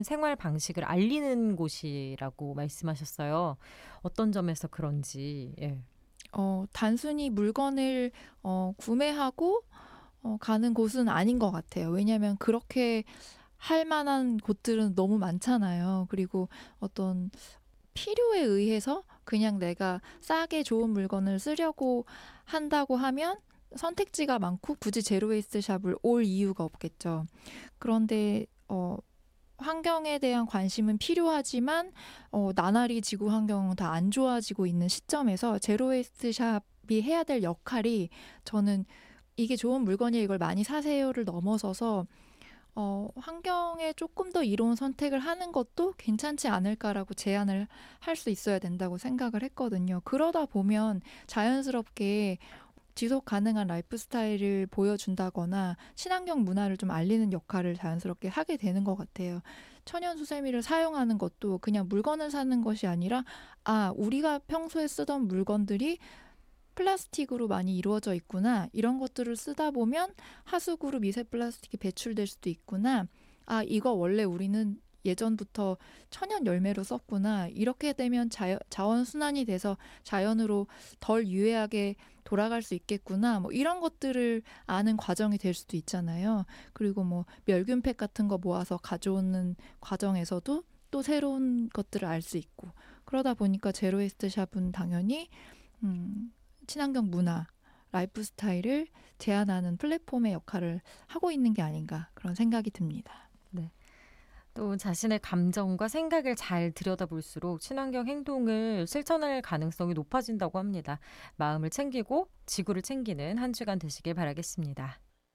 생활 방식을 알리는 곳이라고 말씀하셨어요. 어떤 점에서 그런지. 예. 단순히 물건을 구매하고 가는 곳은 아닌 것 같아요. 왜냐하면 그렇게 할 만한 곳들은 너무 많잖아요. 그리고 어떤 필요에 의해서 그냥 내가 싸게 좋은 물건을 쓰려고 한다고 하면 선택지가 많고 굳이 제로웨이스트 샵을 올 이유가 없겠죠. 그런데 환경에 대한 관심은 필요하지만 나날이 지구 환경은 다 안 좋아지고 있는 시점에서 제로웨이스트 샵이 해야 될 역할이, 저는 이게 좋은 물건이에요, 이걸 많이 사세요를 넘어서서 환경에 조금 더 이로운 선택을 하는 것도 괜찮지 않을까라고 제안을 할 수 있어야 된다고 생각을 했거든요. 그러다 보면 자연스럽게 지속 가능한 라이프 스타일을 보여준다거나 친환경 문화를 좀 알리는 역할을 자연스럽게 하게 되는 것 같아요. 천연 수세미를 사용하는 것도 그냥 물건을 사는 것이 아니라, 우리가 평소에 쓰던 물건들이 플라스틱으로 많이 이루어져 있구나. 이런 것들을 쓰다 보면 하수구로 미세 플라스틱이 배출될 수도 있구나. 이거 원래 우리는 예전부터 천연 열매로 썼구나. 이렇게 되면 자원 순환이 돼서 자연으로 덜 유해하게 돌아갈 수 있겠구나. 뭐 이런 것들을 아는 과정이 될 수도 있잖아요. 그리고 뭐 멸균팩 같은 거 모아서 가져오는 과정에서도 또 새로운 것들을 알 수 있고. 그러다 보니까 제로웨이스트 샵은 당연히 음, 친환경 문화, 라이프 스타일을 제안하는 플랫폼의 역할을 하고 있는 게 아닌가, 그런 생각이 듭니다. 네. 또 자신의 감정과 생각을 잘 들여다볼수록 친환경 행동을 실천할 가능성이 높아진다고 합니다. 마음을 챙기고 지구를 챙기는 한 주간 되시길 바라겠습니다.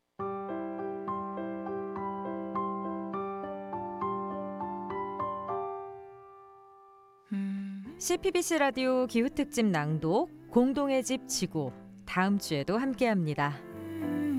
CPBC 라디오 기후특집 낭독 공동의 집 지구 다음 주에도 함께합니다.